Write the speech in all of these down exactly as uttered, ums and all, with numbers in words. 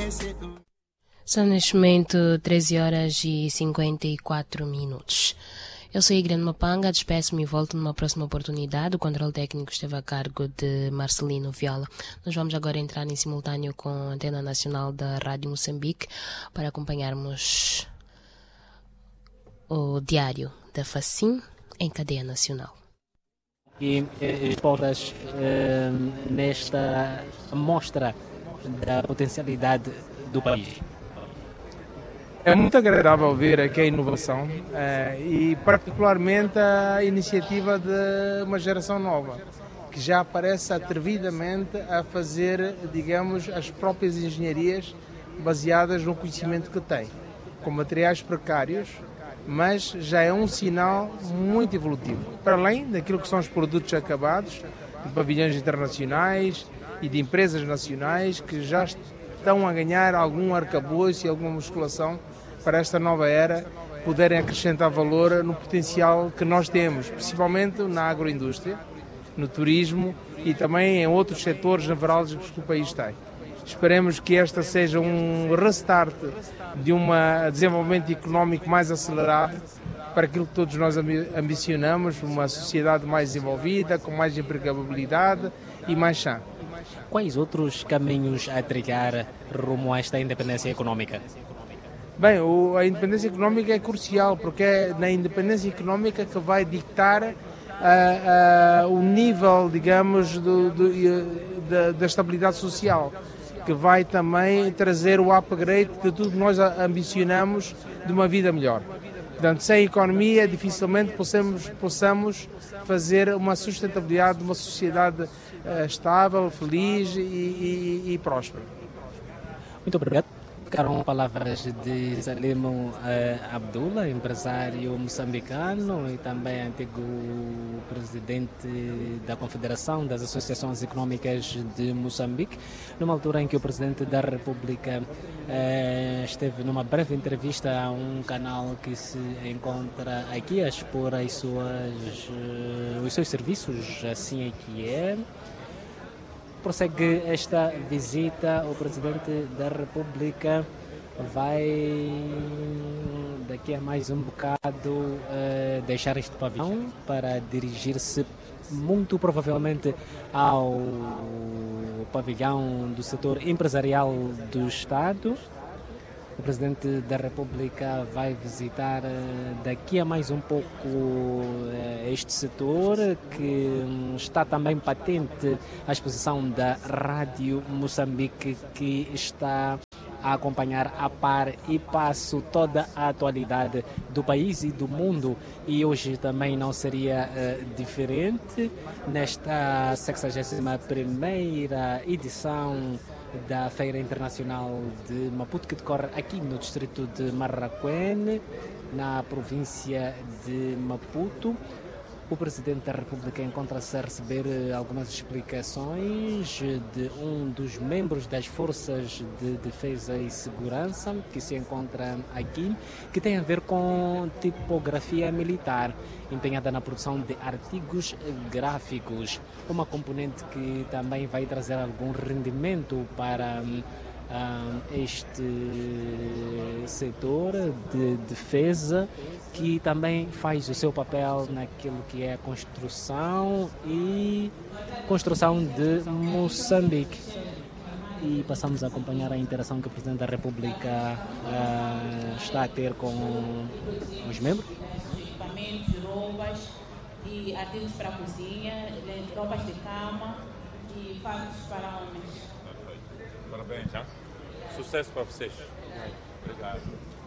São neste momento treze horas e cinquenta e quatro minutos. Eu sou a Igreja Mapanga, despeço-me e volto numa próxima oportunidade. O controle técnico esteve a cargo de Marcelino Viola. Nós vamos agora entrar em simultâneo com a Antena Nacional da Rádio Moçambique para acompanharmos o Diário da Facim em cadeia nacional. E exportas eh, nesta mostra da potencialidade do país. É muito agradável ver aqui a inovação eh, e particularmente a iniciativa de uma geração nova, que já aparece atrevidamente a fazer, digamos, as próprias engenharias baseadas no conhecimento que tem, com materiais precários, mas já é um sinal muito evolutivo. Para além daquilo que são os produtos acabados, de pavilhões internacionais e de empresas nacionais que já estão a ganhar algum arcabouço e alguma musculação para esta nova era poderem acrescentar valor no potencial que nós temos, principalmente na agroindústria, no turismo e também em outros setores nevrálgicos que o país tem. Esperemos que esta seja um restart de um desenvolvimento económico mais acelerado para aquilo que todos nós ambicionamos, uma sociedade mais desenvolvida, com mais empregabilidade e mais chã. Quais outros caminhos a trilhar rumo a esta independência económica? Bem, a independência económica é crucial, porque é na independência económica que vai dictar uh, uh, o nível, digamos, do, do, da, da estabilidade social, que vai também trazer o upgrade de tudo que nós ambicionamos de uma vida melhor. Portanto, sem economia, dificilmente possamos, possamos fazer uma sustentabilidade de uma sociedade uh, estável, feliz e, e, e próspera. Muito obrigado. Ficaram palavras de Salim uh, Abdullah, empresário moçambicano e também antigo presidente da Confederação das Associações Económicas de Moçambique, numa altura em que o Presidente da República uh, esteve numa breve entrevista a um canal que se encontra aqui a expor as suas, uh, os seus serviços, assim é que é. Prossegue esta visita, o Presidente da República vai daqui a mais um bocado uh, deixar este pavilhão para dirigir-se muito provavelmente ao pavilhão do setor empresarial do Estado. O Presidente da República vai visitar daqui a mais um pouco este setor, que está também patente à exposição da Rádio Moçambique, que está a acompanhar a par e passo toda a atualidade do país e do mundo. E hoje também não seria uh, diferente nesta sexagésima primeira edição da Feira Internacional de Maputo, que decorre aqui no distrito de Marraquém, na província de Maputo. O Presidente da República encontra-se a receber algumas explicações de um dos membros das Forças de Defesa e Segurança que se encontra aqui, que tem a ver com tipografia militar, empenhada na produção de artigos gráficos, uma componente que também vai trazer algum rendimento para Uh, este setor de defesa, que também faz o seu papel naquilo que é a construção e construção de Moçambique. E passamos a acompanhar a interação que o Presidente da República uh, está a ter com os membros. Equipamentos, roupas e artigos para a cozinha, roupas de cama e fatos para homens. Parabéns, já. Sucesso para vocês. Obrigado.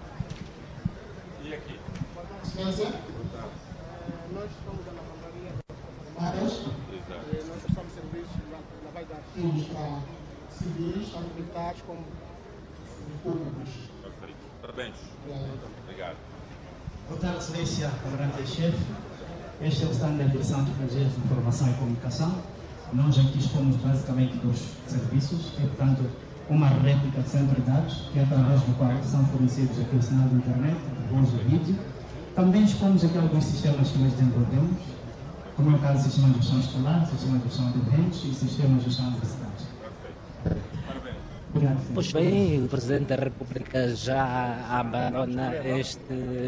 E aqui? Licença? Nós estamos na lavandaria. Exato. Nós prestamos serviços na lavagem de artigos para civis, tanto militares como públicos. Perfeito. Parabéns. Obrigado. Boa tarde, Excelência, Comandante-Chefe. Este é o stand da Direção de Tecnologias de Informação e Comunicação. Nós aqui expomos basicamente dois serviços, é, portanto, uma réplica de centro de dados, que é através do qual são fornecidos aqui o sinal de internet, de voz e vídeo. Também expomos aqui alguns sistemas que nós desenvolvemos, como é o caso do sistema de gestão escolar, sistema de gestão de eventos e sistema de gestão de cidades. Parabéns. Pois bem, o Presidente da República já abandona este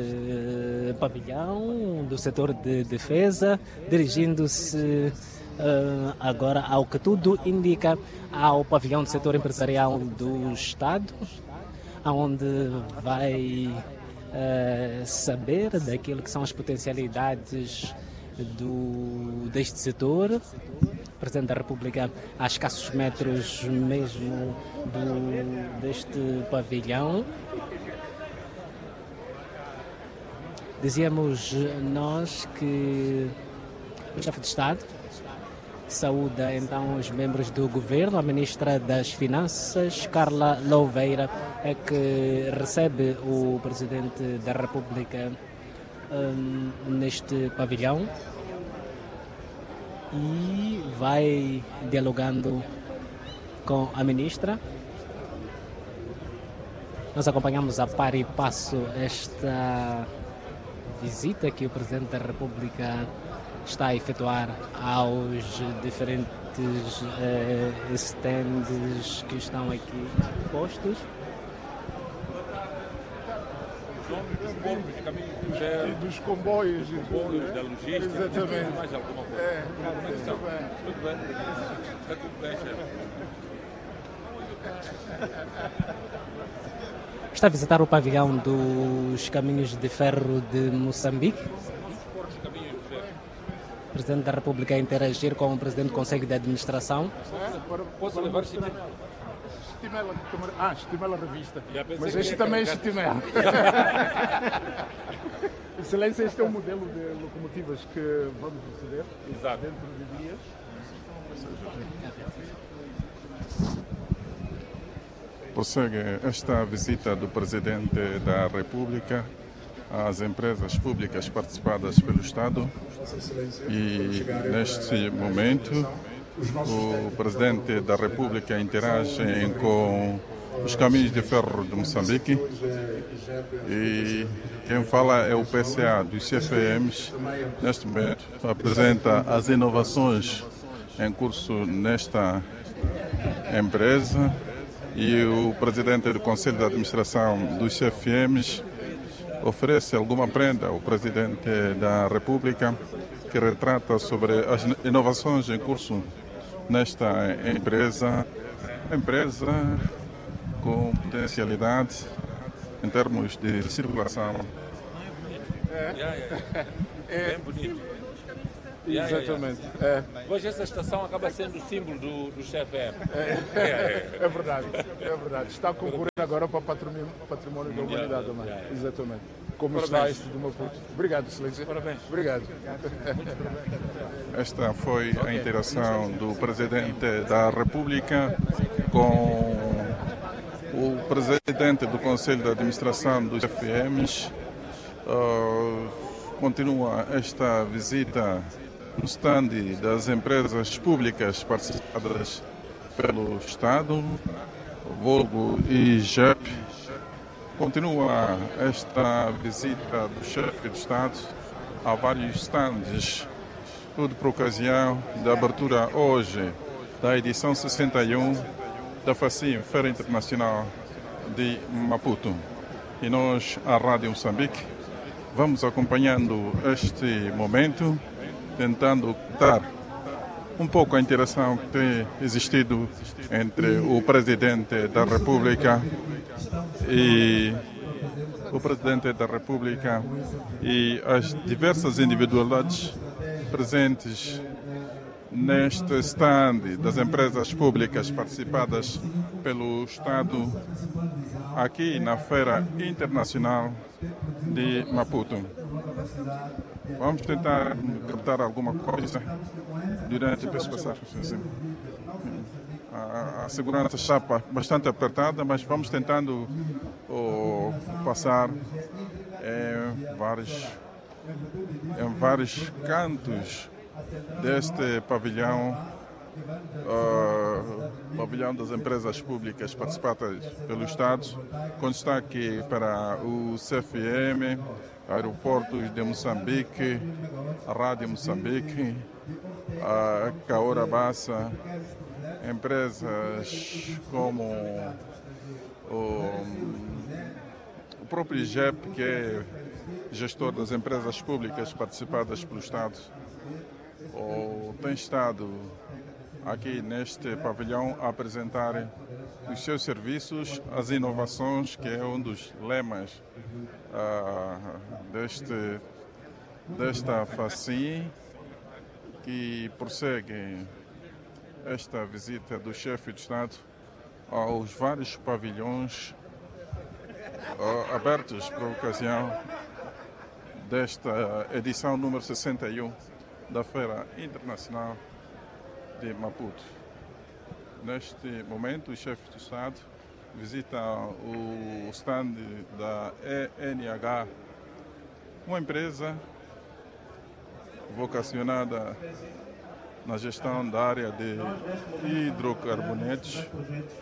pavilhão do setor de defesa, dirigindo-se uh, agora, ao que tudo indica, ao pavilhão do setor empresarial do Estado, onde vai uh, saber daquilo que são as potencialidades do, deste setor. O Presidente da República a escassos metros mesmo do, deste pavilhão. Dizíamos nós que o chefe de Estado saúda então os membros do governo. A ministra das Finanças, Carla Louveira, é que recebe o Presidente da República um, neste pavilhão e vai dialogando com a ministra. Nós acompanhamos a par e passo esta visita que o Presidente da República está a efetuar aos diferentes eh, stands que estão aqui postos. E dos comboios, dos comboios, da logística. Exatamente. Mais alguma coisa? É, Como é que estão? tudo bem. Tudo bem? Está tudo bem, chefe. Está a visitar o pavilhão dos Caminhos de Ferro de Moçambique. O Presidente da República a interagir com o Presidente do Conselho de Administração. Posso levar Chitimela, ah, Chitimela Revista. Mas que este também é Chitimela. Excelência, este é um modelo de locomotivas que vamos receber Exato. dentro de dias. Prossegue esta visita do Presidente da República às empresas públicas participadas pelo Estado e, neste momento, o Presidente da República interage com os Caminhos de Ferro de Moçambique e quem fala é o P C A dos C F Ms. Neste momento, apresenta as inovações em curso nesta empresa e o Presidente do Conselho de Administração dos C F Ms oferece alguma prenda ao Presidente da República que retrata sobre as inovações em curso nesta empresa, empresa com potencialidade em termos de circulação. É, é. Bem bonito. Exatamente. É. Hoje essa estação acaba sendo o símbolo do, do chefe M. É. É, é. É verdade, é verdade. Está concorrendo agora para o patrimônio, patrimônio da humanidade também. É. Exatamente. Como está este do Maputo. Obrigado, Excelência. Parabéns. Obrigado. Esta foi a interação do Presidente da República com o Presidente do Conselho de Administração dos F Ms. Uh, continua esta visita no stand das empresas públicas participadas pelo Estado, vulgo I G E P. Continua esta visita do chefe de Estado a vários stands, tudo por ocasião da abertura hoje da edição sessenta e um da FACIM, Feira Internacional de Maputo. E nós, a Rádio Moçambique, vamos acompanhando este momento, tentando captar um pouco a interação que tem existido entre o Presidente da República e o Presidente da República e as diversas individualidades presentes neste stand das empresas públicas participadas pelo Estado aqui na Feira Internacional de Maputo. Vamos tentar captar alguma coisa durante as passagens. A, a segurança está bastante apertada, mas vamos tentando oh, passar em vários, em vários cantos deste pavilhão, uh, pavilhão das empresas públicas participadas pelo Estado, com destaque para o C F M, Aeroportos de Moçambique, a Rádio Moçambique, a Caora Bassa empresas como o, o próprio I G E P, que é gestor das empresas públicas participadas pelo Estado, ou tem estado aqui neste pavilhão a apresentar os seus serviços, as inovações, que é um dos lemas uh, deste, desta FACIM, que prossegue esta visita do chefe de Estado aos vários pavilhões uh, abertos para a ocasião desta edição número sessenta e um da Feira Internacional de Maputo. Neste momento, o chefe de Estado visita o stand da E N H, uma empresa vocacionada na gestão da área de hidrocarbonetos.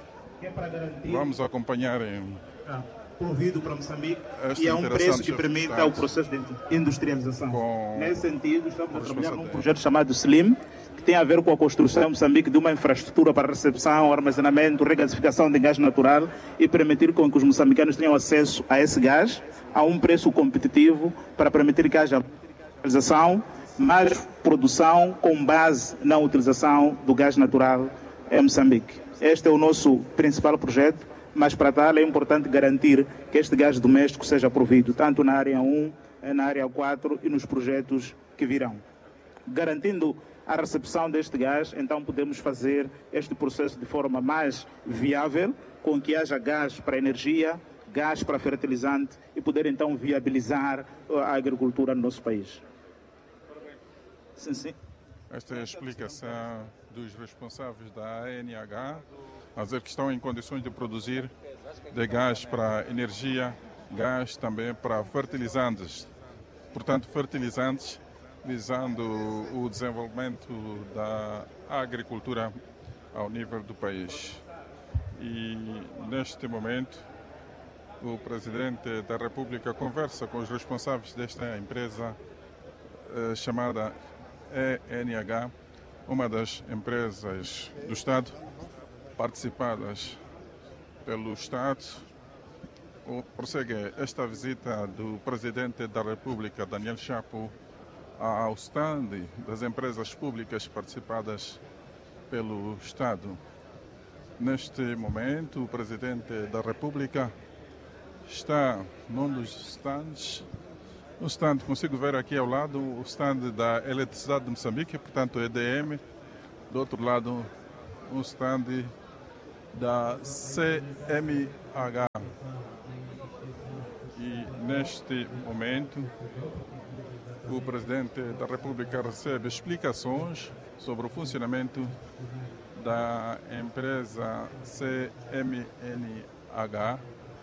Vamos acompanhar provido para Moçambique e é um preço que permite o processo de industrialização. Com... Nesse sentido, estamos a trabalhar num projeto chamado SLIM, que tem a ver com a construção em Moçambique de uma infraestrutura para recepção, armazenamento, regasificação de gás natural e permitir com que os moçambicanos tenham acesso a esse gás a um preço competitivo para permitir que haja utilização, mais produção com base na utilização do gás natural em Moçambique. Este é o nosso principal projeto, mas para tal é importante garantir que este gás doméstico seja provido tanto na área um, na área quatro e nos projetos que virão. Garantindo a recepção deste gás, então podemos fazer este processo de forma mais viável, com que haja gás para energia, gás para fertilizante e poder então viabilizar a agricultura no nosso país. Sim, sim. Esta é a explicação dos responsáveis da A N H, a dizer que estão em condições de produzir de gás para energia, gás também para fertilizantes. Portanto, fertilizantes visando o desenvolvimento da agricultura ao nível do país. E neste momento, o Presidente da República conversa com os responsáveis desta empresa eh, chamada E N H, uma das empresas do Estado participadas pelo Estado. Prossegue esta visita do Presidente da República, Daniel Chapo, ao stand das empresas públicas participadas pelo Estado. Neste momento, o Presidente da República está num dos stands. No stand, consigo ver aqui ao lado o stand da Eletricidade de Moçambique, portanto E D M. Do outro lado, um stand da C M H. E neste momento, o Presidente da República recebe explicações sobre o funcionamento da empresa C M N H.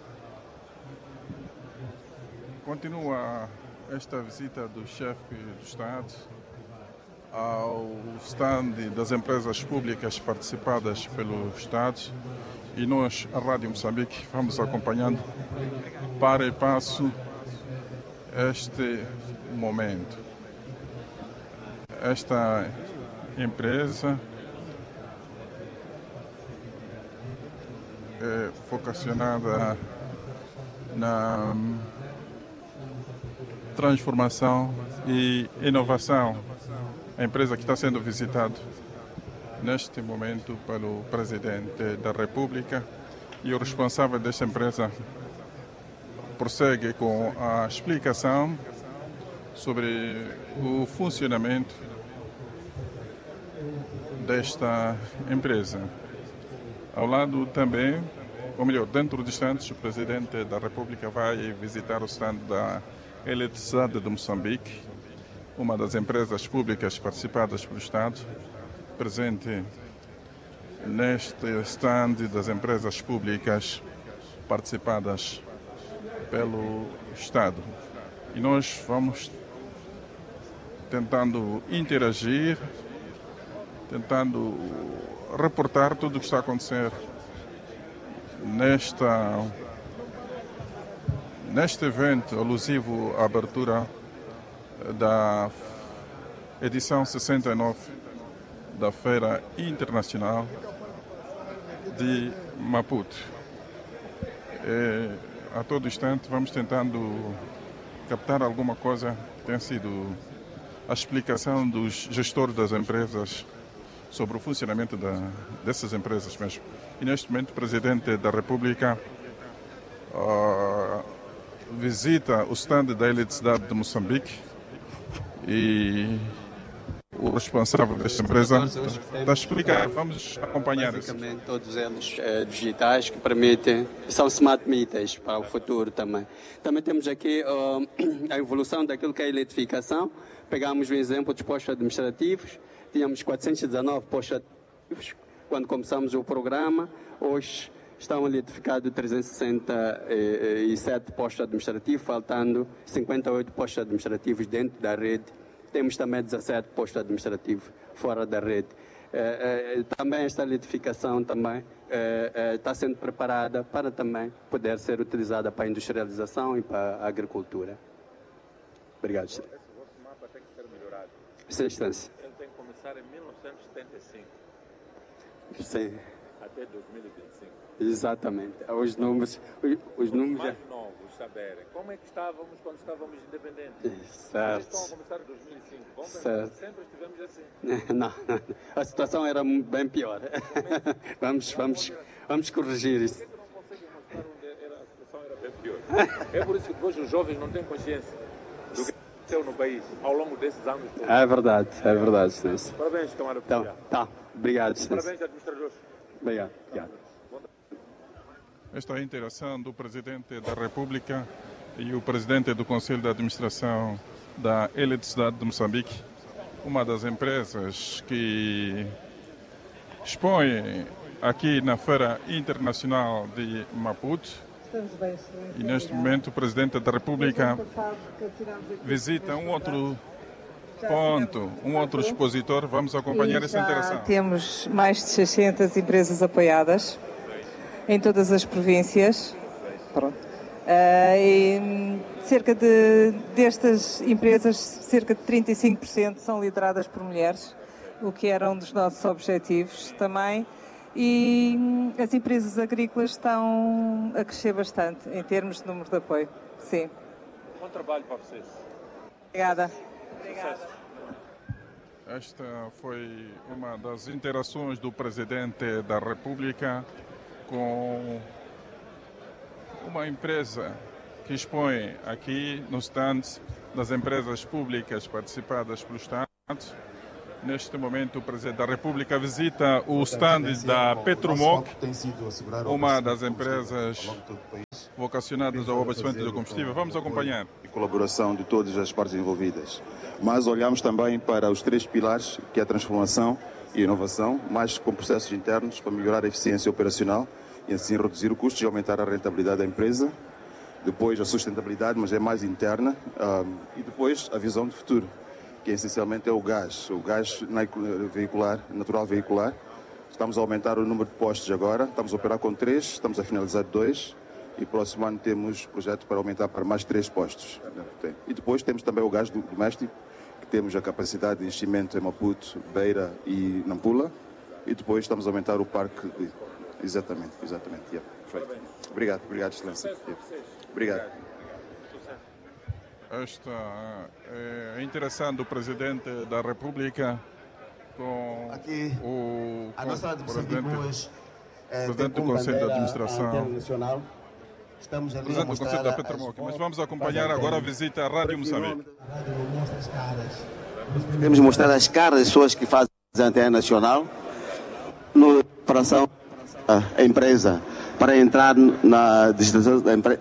Continua esta visita do chefe do Estado ao stand das empresas públicas participadas pelo Estado e nós, a Rádio Moçambique, vamos acompanhando para e passo este momento. Esta empresa é vocacionada na transformação e inovação. A empresa que está sendo visitada neste momento pelo Presidente da República e o responsável desta empresa prossegue com a explicação sobre o funcionamento desta empresa. Ao lado também, ou melhor, dentro de instantes, o Presidente da República vai visitar o stand da Eletricidade de Moçambique, uma das empresas públicas participadas pelo Estado, presente neste stand das empresas públicas participadas pelo Estado. E nós vamos tentando interagir, tentando reportar tudo o que está a acontecer nesta, neste evento alusivo à abertura da edição sessenta e nove da Feira Internacional de Maputo. É, a todo instante vamos tentando captar alguma coisa que tem sido a explicação dos gestores das empresas sobre o funcionamento da, dessas empresas mesmo. E neste momento o Presidente da República uh, visita o stand da Eletricidade de Moçambique e o responsável desta empresa está a explicar. Vamos acompanhar isso. Basicamente, todos eles é, digitais que permitem, são smart meters para o futuro também. Também temos aqui uh, a evolução daquilo que é a eletrificação. Pegamos o exemplo dos postos administrativos. Tínhamos quatrocentos e dezenove postos administrativos quando começamos o programa. Hoje estão eletrificados trezentos e sessenta e sete postos administrativos, faltando cinquenta e oito postos administrativos dentro da rede. Temos também dezassete postos administrativos fora da rede. Eh, eh, também esta eletrificação também eh, eh, está sendo preparada para também poder ser utilizada para a industrialização e para a agricultura. Obrigado. Esse vosso mapa tem que ser melhorado. Sem instância. Ele tem que começar em mil novecentos e setenta e cinco. Sim. Até dois mil e vinte e cinco. Exatamente. Os números... Os, os números mais novos saberem como é que estávamos quando estávamos independentes. Certo. Vocês estão a começar em dois mil e cinco. Vamos Certo. pensar, sempre estivemos assim. Não, não, a situação era bem pior. vamos, vamos, vamos corrigir isso. Por que não conseguem mostrar onde era, a situação era bem pior? É por isso que depois os jovens não têm consciência do que aconteceu no país ao longo desses anos. É verdade, é verdade, Excelência. Parabéns, camarada. Tá, tá. Obrigado, Excelência. Parabéns, administradores. Obrigado. Obrigado. Esta é a interação do Presidente da República e o Presidente do Conselho de Administração da Eletricidade de Moçambique, uma das empresas que expõe aqui na Feira Internacional de Maputo. E neste momento o Presidente da República visita um outro ponto, um outro expositor. Vamos acompanhar essa interação. Temos mais de seiscentas empresas apoiadas em todas as províncias. Pronto. Uh, e cerca de, destas empresas, cerca de trinta e cinco por cento são lideradas por mulheres, o que era um dos nossos objetivos também. E hum, as empresas agrícolas estão a crescer bastante em termos de número de apoio. Sim. Bom trabalho para vocês. Obrigada. Obrigada. Esta foi uma das interações do Presidente da República com uma empresa que expõe aqui no stand das empresas públicas participadas pelo Estado. Neste momento, o Presidente da República visita o stand da Petromoc, uma das empresas vocacionadas ao abastecimento de combustível. Vamos acompanhar. E colaboração de todas as partes envolvidas. Mas olhamos também para os três pilares, que é a transformação e inovação, mais com processos internos para melhorar a eficiência operacional e assim reduzir o custo e aumentar a rentabilidade da empresa. Depois a sustentabilidade, mas é mais interna. Um, e depois a visão de futuro, que essencialmente é o gás, o gás veicular, natural veicular. Estamos a aumentar o número de postos agora, estamos a operar com três, estamos a finalizar dois e próximo ano temos projeto para aumentar para mais três postos. E depois temos também o gás doméstico, que temos a capacidade de investimento em Maputo, Beira e Nampula, e depois estamos a aumentar o parque. De... Exatamente, exatamente. Yeah, perfeito. Obrigado, obrigado, Excelência. Yeah. Obrigado. Esta é a interação do Presidente da República com Aqui, o, a nossa com o Presidente, hoje, é, Presidente do Conselho de Administração, Estamos ali Presidente do Conselho da Petromoc. Mas vamos acompanhar agora a visita à Rádio Moçambique. Queremos mostrar as caras das pessoas que fazem a antena nacional no operação a empresa para entrar na digitalização da empresa.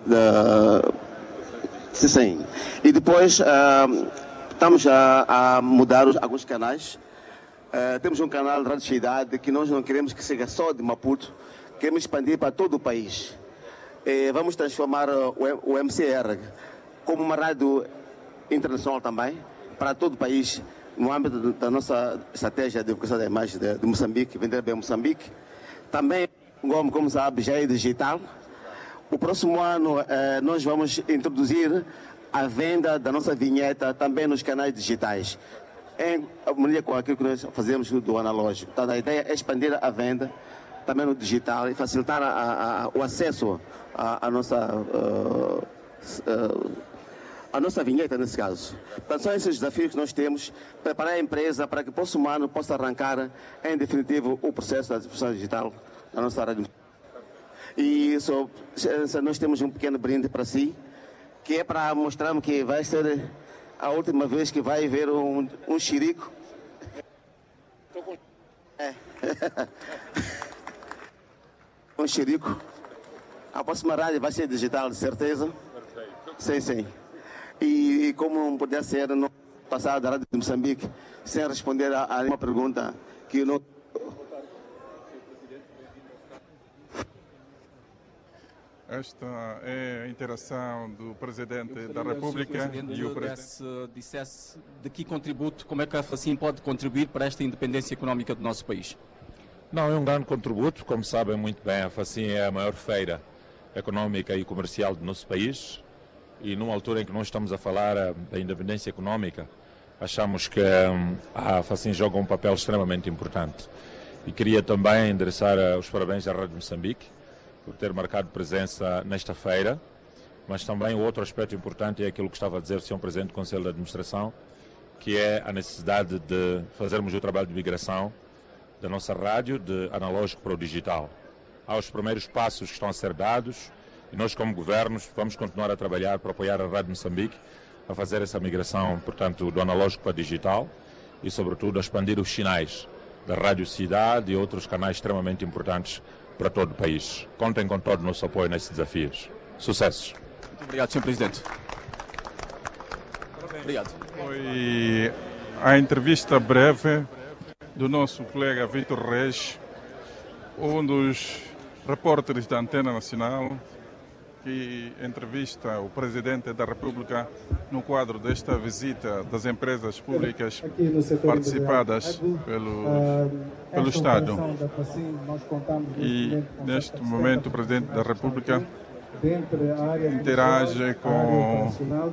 Sim. E depois uh, estamos a, a mudar os, alguns canais. Uh, temos um canal de Rádio Cidade que nós não queremos que seja só de Maputo, queremos expandir para todo o país. E vamos transformar o, o M C R como uma rádio internacional também, para todo o país, no âmbito da nossa estratégia de educação da imagem de, de Moçambique, vender bem Moçambique. Também, como, como sabe, já é digital. O próximo ano eh, nós vamos introduzir a venda da nossa vinheta também nos canais digitais, em harmonia com aquilo que nós fazemos do analógico. Então a ideia é expandir a venda também no digital e facilitar a, a, o acesso à nossa, uh, uh, a nossa vinheta, nesse caso. Então, são esses desafios que nós temos, preparar a empresa para que o próximo ano possa arrancar, em definitivo, o processo da distribuição digital na nossa área. E isso, nós temos um pequeno brinde para si, que é para mostrarmos que vai ser a última vez que vai haver um, um xerico. É. Um xerico. A próxima rádio vai ser digital, de certeza. Sim, sim. E, e como não podia ser no passado da Rádio de Moçambique, sem responder a, a uma pergunta que não... Esta é a interação do Presidente da República e o Presidente. Dissesse de que contributo, como é que a FACIM pode contribuir para esta independência económica do nosso país? Não, é um grande contributo. Como sabem muito bem, a FACIM é a maior feira económica e comercial do nosso país e numa altura em que nós estamos a falar da independência económica, achamos que um, a FACIM joga um papel extremamente importante. E queria também endereçar os parabéns à Rádio Moçambique por ter marcado presença nesta feira, mas também o outro aspecto importante é aquilo que estava a dizer o senhor Presidente do Conselho de Administração, que é a necessidade de fazermos o trabalho de migração da nossa rádio de analógico para o digital. Há os primeiros passos que estão a ser dados e nós, como governos, vamos continuar a trabalhar para apoiar a Rádio Moçambique a fazer essa migração, portanto, do analógico para o digital e, sobretudo, a expandir os sinais da Rádio Cidade e outros canais extremamente importantes para todo o país. Contem com todo o nosso apoio nesses desafios. Sucessos. Muito obrigado, senhor Presidente. Obrigado. Foi a entrevista breve do nosso colega Vitor Reis, um dos repórteres da Antena Nacional, que entrevista o Presidente da República no quadro desta visita das empresas públicas participadas pelo, pelo Estado. E, neste momento, o Presidente da República interage com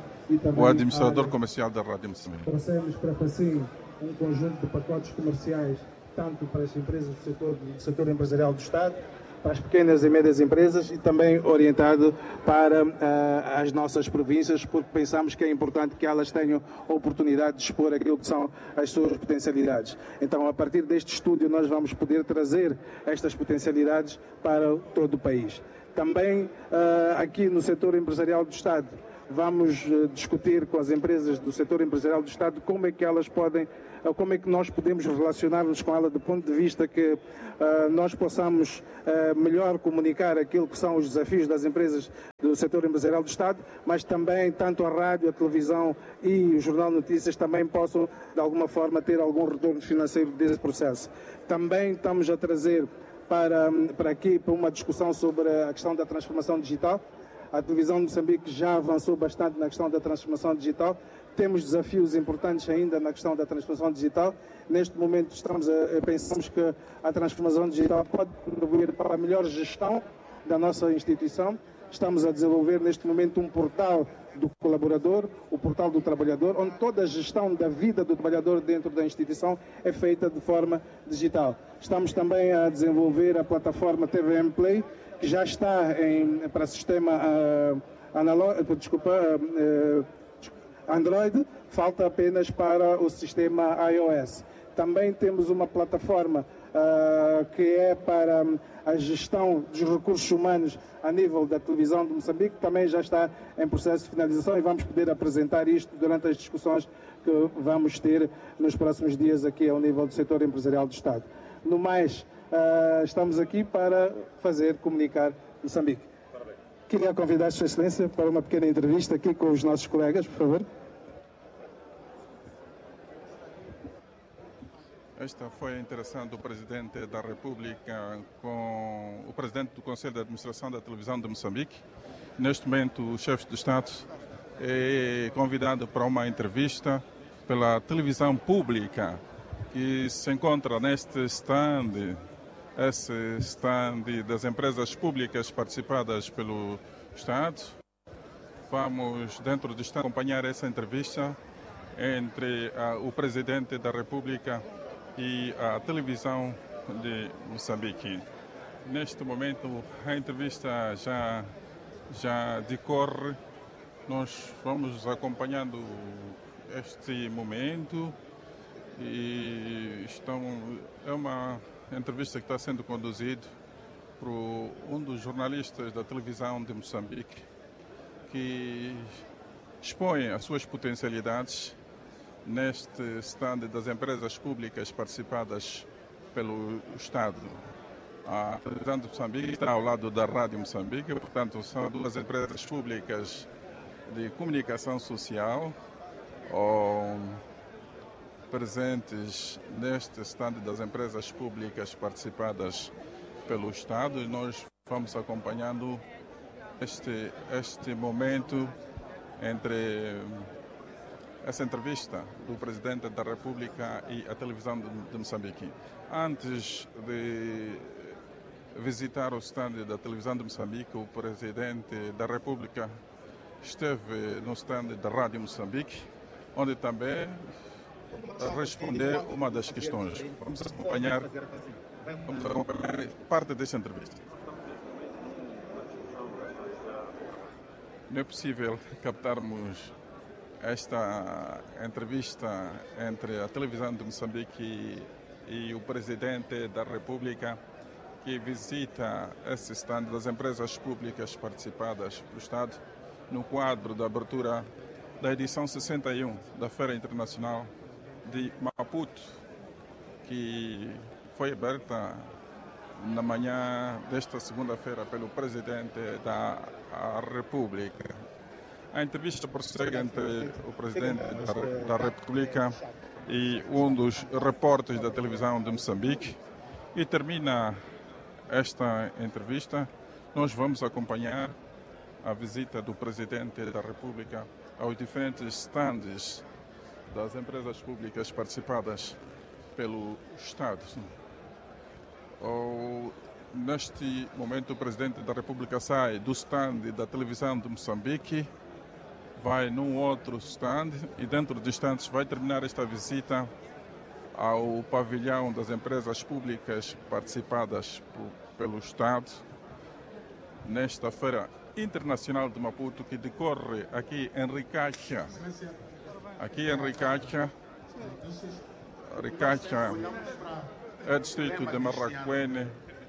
o administrador comercial da Rádio Moçambique. Trouxemos para a FACIM um conjunto de pacotes comerciais, tanto para as empresas do setor, do setor empresarial do Estado, para as pequenas e médias empresas e também orientado para uh, as nossas províncias, porque pensamos que é importante que elas tenham a oportunidade de expor aquilo que são as suas potencialidades. Então, a partir deste estúdio, nós vamos poder trazer estas potencialidades para todo o país. Também, uh, aqui no setor empresarial do Estado, vamos uh, discutir com as empresas do setor empresarial do Estado como é que elas podem, uh, como é que nós podemos relacionar-nos com ela do ponto de vista que uh, nós possamos uh, melhor comunicar aquilo que são os desafios das empresas do setor empresarial do Estado, mas também tanto a rádio, a televisão e o Jornal de Notícias também possam, de alguma forma, ter algum retorno financeiro desse processo. Também estamos a trazer para, para aqui para uma discussão sobre a questão da transformação digital. A televisão de Moçambique já avançou bastante na questão da transformação digital. Temos desafios importantes ainda na questão da transformação digital. Neste momento estamos a, pensamos que a transformação digital pode contribuir para a melhor gestão da nossa instituição. Estamos a desenvolver neste momento um portal do colaborador, o portal do trabalhador, onde toda a gestão da vida do trabalhador dentro da instituição é feita de forma digital. Estamos também a desenvolver a plataforma T V M Play, que já está em, para sistema uh, analógico, desculpa, uh, Android, falta apenas para o sistema iOS. Também temos uma plataforma uh, que é para a gestão dos recursos humanos a nível da televisão de Moçambique, também já está em processo de finalização e vamos poder apresentar isto durante as discussões que vamos ter nos próximos dias aqui ao nível do setor empresarial do Estado. No mais, uh, estamos aqui para fazer comunicar Moçambique. Queria convidar a Sua Excelência para uma pequena entrevista aqui com os nossos colegas, por favor. Esta foi a interação do Presidente da República com o Presidente do Conselho de Administração da Televisão de Moçambique. Neste momento, o chefe de Estado é convidado para uma entrevista pela televisão pública que se encontra neste stand, esse stand das empresas públicas participadas pelo Estado. Vamos, dentro do stand, acompanhar essa entrevista entre a, o Presidente da República e a televisão de Moçambique. neste momento a entrevista já, já decorre. Nós vamos acompanhando este momento e estão, é uma entrevista que está sendo conduzida por um dos jornalistas da televisão de Moçambique, que expõe as suas potencialidades neste stand das empresas públicas participadas pelo Estado. A televisão de Moçambique está ao lado da Rádio Moçambique, portanto são duas empresas públicas de comunicação social ou, presentes neste stand das empresas públicas participadas pelo Estado, e nós vamos acompanhando este, este momento entre essa entrevista do Presidente da República e a televisão de, de Moçambique. Antes de visitar o stand da televisão de Moçambique, o Presidente da República esteve no stand da Rádio Moçambique, onde também respondeu uma das questões. Vamos acompanhar, vamos acompanhar parte desta entrevista. Não é possível captarmos esta entrevista entre a televisão de Moçambique e, e o Presidente da República, que visita esse stand das empresas públicas participadas pelo Estado no quadro da abertura da edição sessenta e um da Feira Internacional de Maputo, que foi aberta na manhã desta segunda-feira pelo Presidente da República. A entrevista prossegue entre o Presidente da, da República e um dos repórteres da televisão de Moçambique, e termina esta entrevista. Nós vamos acompanhar a visita do Presidente da República aos diferentes stands das empresas públicas participadas pelo Estado. Ou, neste momento, o Presidente da República sai do stand da televisão de Moçambique, vai num outro stand e dentro de instantes vai terminar esta visita ao pavilhão das empresas públicas participadas por, pelo Estado nesta Feira Internacional de Maputo, que decorre aqui em Ricacha. Aqui em Ricacha, Ricacha é distrito de Marraquene,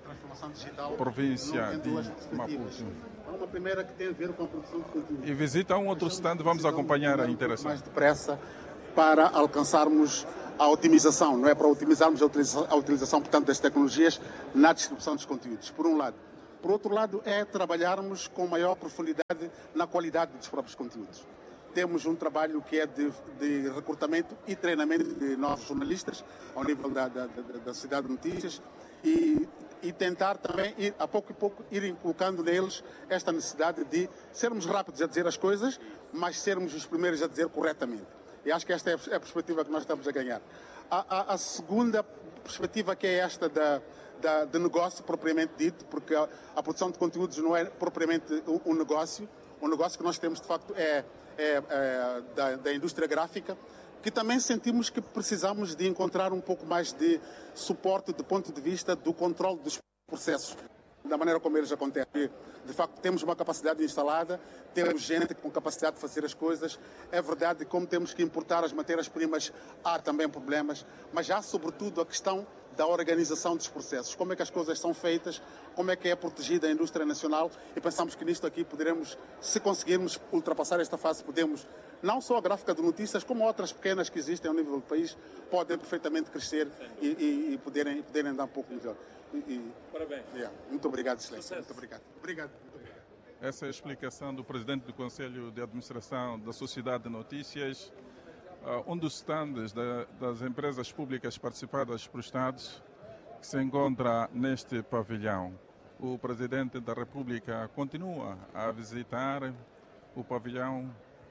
província de Maputo. Uma primeira que tem a ver com a produção de conteúdo. E visita um outro stand, vamos acompanhar a interação. Mais depressa para alcançarmos a otimização, não é? Para otimizarmos a utilização, a utilização, portanto, das tecnologias na distribuição dos conteúdos, por um lado. Por outro lado, é trabalharmos com maior profundidade na qualidade dos próprios conteúdos. Temos um trabalho que é de, de recrutamento e treinamento de novos jornalistas ao nível da, da, da, da Cidade de Notícias e, e tentar também, ir, a pouco e pouco, irem colocando neles esta necessidade de sermos rápidos a dizer as coisas, mas sermos os primeiros a dizer corretamente. E acho que esta é a perspectiva que nós estamos a ganhar. A, a, a segunda perspectiva, que é esta da, da, de negócio propriamente dito, porque a, a produção de conteúdos não é propriamente um, um negócio. O negócio que nós temos, de facto, é, é, é da, da indústria gráfica, que também sentimos que precisamos de encontrar um pouco mais de suporte do ponto de vista do controle dos processos, da maneira como eles acontecem. De facto, temos uma capacidade instalada, temos gente com capacidade de fazer as coisas. É verdade que, como temos que importar as matérias-primas, há também problemas, mas há, sobretudo, a questão da organização dos processos. Como é que as coisas são feitas, como é que é protegida a indústria nacional, e pensamos que nisto aqui poderemos, se conseguirmos ultrapassar esta fase, podemos, não só a gráfica de notícias, como outras pequenas que existem ao nível do país, podem perfeitamente crescer e, e, e poderem, poderem andar um pouco melhor. E, e, Parabéns. Yeah, muito obrigado, Excelência. Muito obrigado. Obrigado. Muito obrigado. Essa é a explicação do Presidente do Conselho de Administração da Sociedade de Notícias. Uh, um dos stands da, das empresas públicas participadas pelo Estado, que se encontra neste pavilhão. O Presidente da República continua a visitar o pavilhão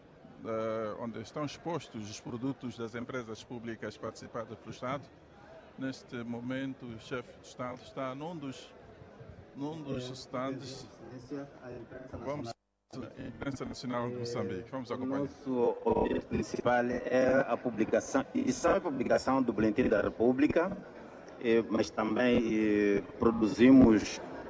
uh, onde estão expostos os produtos das empresas públicas participadas pelo Estado. Neste momento, o chefe de Estado está num dos, num dos stands. Vamos à Imprensa Nacional de Moçambique. Vamos acompanhar. O nosso objetivo principal é a publicação, edição e publicação do Boletim da República, mas também produzimos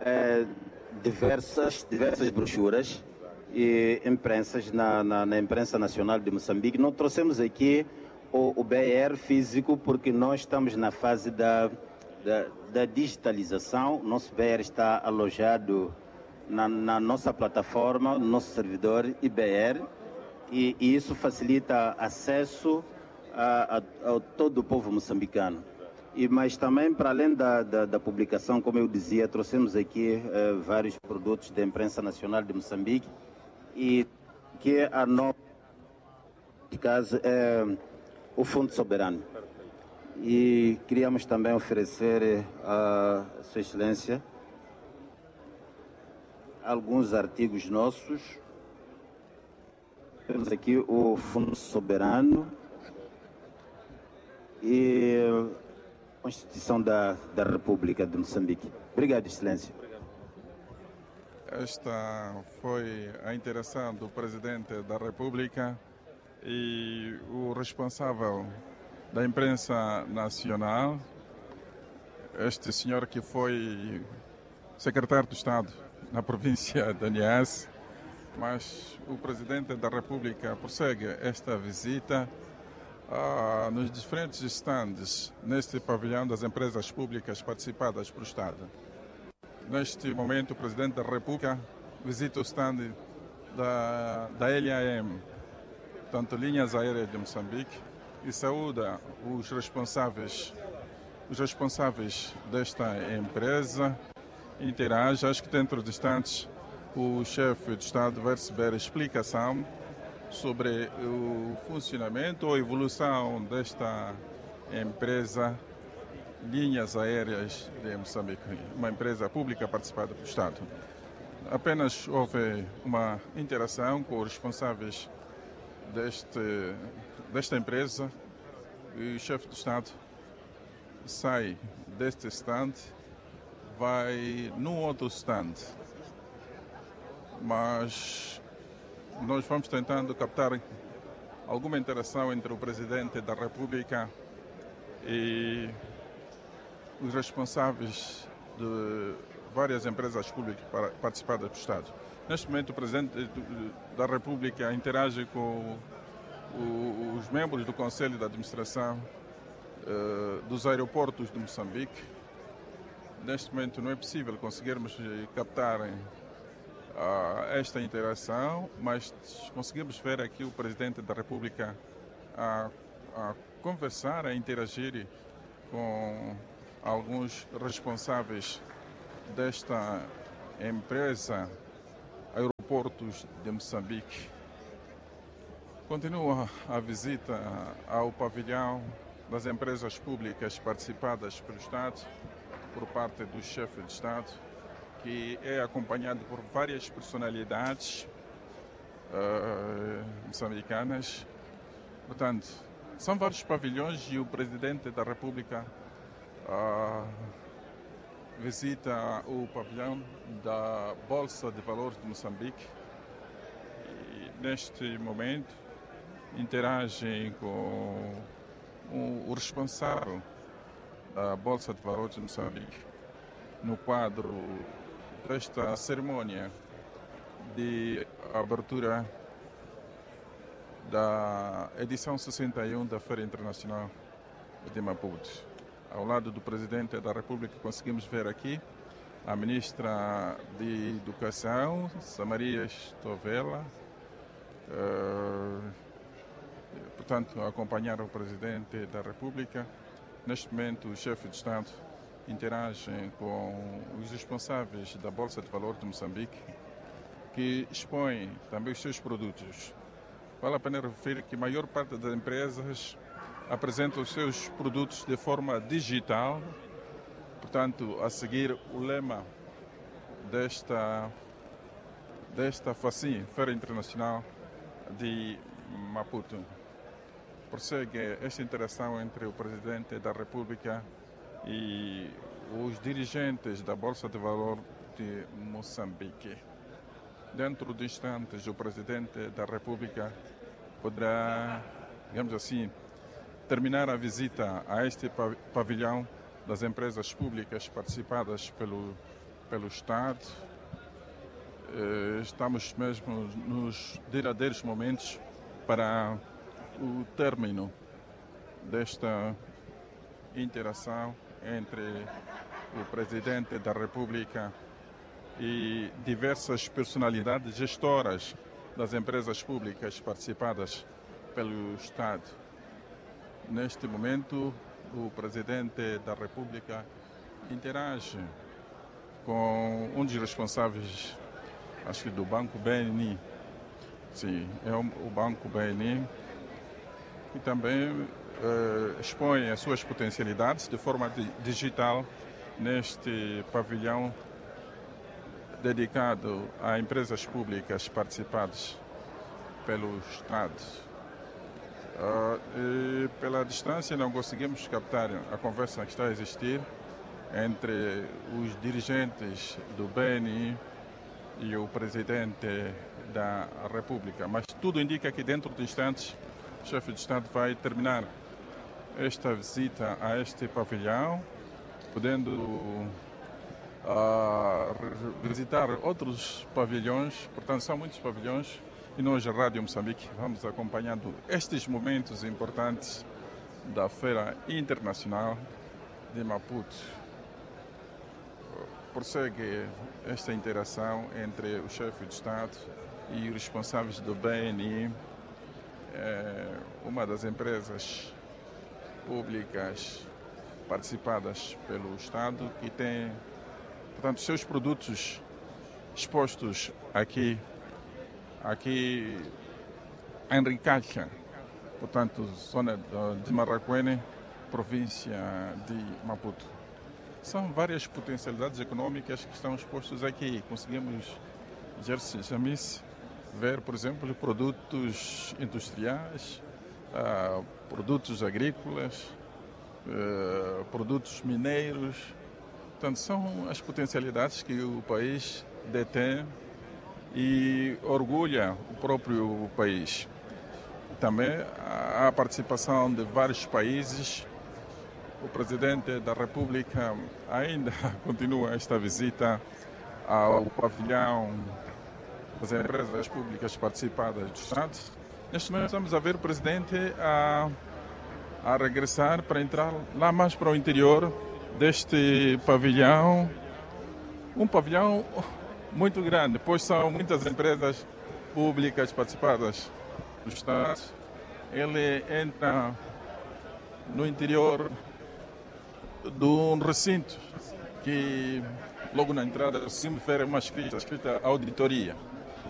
é, diversas, diversas brochuras e imprensas na, na, na imprensa nacional de Moçambique. Nós trouxemos aqui o, o B R físico porque nós estamos na fase da, da, da digitalização. Nosso B R está alojado na, na nossa plataforma, no nosso servidor I B R, e, e isso facilita acesso a, a, a todo o povo moçambicano. E, mas também, para além da, da, da publicação, como eu dizia, trouxemos aqui eh, vários produtos da imprensa nacional de Moçambique, e que a nossa caso é o Fundo Soberano. E queríamos também oferecer a Sua Excelência alguns artigos nossos. Temos aqui o Fundo Soberano e a Constituição da, da República de Moçambique. Obrigado, Excelência. Esta foi a interação do Presidente da República e o responsável da imprensa nacional, este senhor que foi secretário de Estado na província de Niassa, mas o Presidente da República prossegue esta visita ah, nos diferentes estandes neste pavilhão das empresas públicas participadas pelo Estado. Neste momento, o Presidente da República visita o stand da, da L A M, tanto Linhas Aéreas de Moçambique, e saúda os responsáveis, os responsáveis desta empresa, interage. Acho que dentro de instantes o chefe de Estado vai receber explicação sobre o funcionamento ou evolução desta empresa Linhas Aéreas de Moçambique, uma empresa pública participada pelo Estado. Apenas houve uma interação com os responsáveis deste, desta empresa e o chefe de Estado sai deste stand, vai num outro stand. Mas nós vamos tentando captar alguma interação entre o Presidente da República e os responsáveis de várias empresas públicas participadas pelo Estado. Neste momento, o Presidente da República interage com os membros do Conselho de Administração dos aeroportos de Moçambique. Neste momento, não é possível conseguirmos captar esta interação, mas conseguimos ver aqui o Presidente da República a, a conversar, a interagir com alguns responsáveis desta empresa Aeroportos de Moçambique. Continua a visita ao pavilhão das empresas públicas participadas pelo Estado por parte do chefe de Estado, que é acompanhado por várias personalidades uh, moçambicanas. Portanto, são vários pavilhões e o Presidente da República Uh, visita o pavilhão da Bolsa de Valores de Moçambique e, neste momento, interage com o, o responsável da Bolsa de Valores de Moçambique no quadro desta cerimônia de abertura da edição sessenta e um da Feira Internacional de Maputo. Ao lado do Presidente da República, conseguimos ver aqui a Ministra de Educação, Samaria Estovela, uh, portanto, a acompanhar o Presidente da República. Neste momento, o chefe de Estado interage com os responsáveis da Bolsa de Valores de Moçambique, que expõem também os seus produtos. Vale a pena referir que a maior parte das empresas apresenta os seus produtos de forma digital, portanto, a seguir o lema desta, desta FACIM, Feira Internacional de Maputo. Prossegue esta interação entre o Presidente da República e os dirigentes da Bolsa de Valores de Moçambique. Dentro de instantes, o Presidente da República poderá, digamos assim, terminar a visita a este pavilhão das empresas públicas participadas pelo pelo Estado. Estamos mesmo nos derradeiros momentos para o término desta interação entre o Presidente da República e diversas personalidades gestoras das empresas públicas participadas pelo Estado. Neste momento, o Presidente da República interage com um dos responsáveis, acho que do Banco B N I. Sim, é o Banco B N I, que também eh, expõe as suas potencialidades de forma digital neste pavilhão dedicado a empresas públicas participadas pelo Estado. Uh, e pela distância não conseguimos captar a conversa que está a existir entre os dirigentes do B N I e o Presidente da República. Mas tudo indica que dentro de instantes o chefe de Estado vai terminar esta visita a este pavilhão, podendo uh, visitar outros pavilhões. Portanto, são muitos pavilhões. E nós, a Rádio Moçambique, vamos acompanhando estes momentos importantes da Feira Internacional de Maputo. Prossegue esta interação entre o chefe de Estado e os responsáveis do B N I, é uma das empresas públicas participadas pelo Estado que tem, portanto, seus produtos expostos aqui aqui em Ricacha, portanto, zona de Marraquene, província de Maputo. São várias potencialidades econômicas que estão expostas aqui. Conseguimos ver, por exemplo, produtos industriais, uh, produtos agrícolas, uh, produtos mineiros. Portanto, são as potencialidades que o país detém e orgulha o próprio país. Também há a participação de vários países. O Presidente da República ainda continua esta visita ao pavilhão das empresas públicas participadas do Estado. Neste momento estamos a ver o Presidente a, a regressar para entrar lá mais para o interior deste pavilhão. Um pavilhão muito grande, pois são muitas empresas públicas participadas do Estado. Ele entra no interior de um recinto que, logo na entrada, se refere a uma escrita, escrita auditoria.